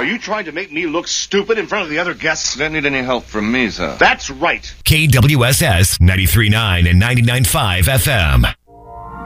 you trying to make me look stupid in front of the other guests? You don't need any help from me, sir. That's right. KWSS 93.9 and 99.5 FM.